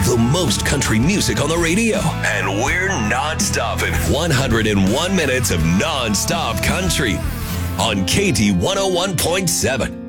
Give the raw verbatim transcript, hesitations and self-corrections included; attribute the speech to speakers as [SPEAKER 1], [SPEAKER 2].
[SPEAKER 1] The most country music on the radio. And we're not stopping. one hundred one minutes of non-stop country on K T one oh one point seven.